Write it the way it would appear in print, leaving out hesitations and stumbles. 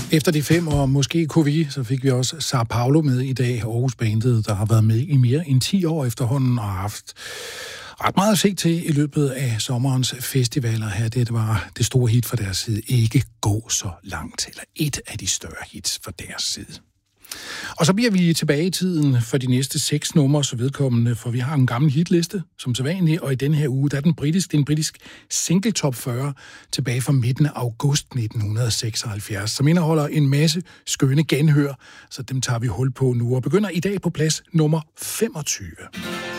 Efter de 5 år, måske kunne vi, så fik vi også Sao Paulo med i dag, Aarhus-bandet, der har været med i mere end 10 år efterhånden og har haft ret meget at se til i løbet af sommerens festivaler her. Det var det store hit fra deres side, Ikke gå så langt, eller et af de større hits fra deres side. Og så bliver vi tilbage i tiden for de næste 6 numre, så vedkommende, for vi har en gammel hitliste, som sædvanligt, og i denne her uge, der er det er en britisk single top 40 tilbage fra midten af august 1976, som indeholder en masse skønne genhør, så dem tager vi hul på nu, og begynder i dag på plads nummer 25.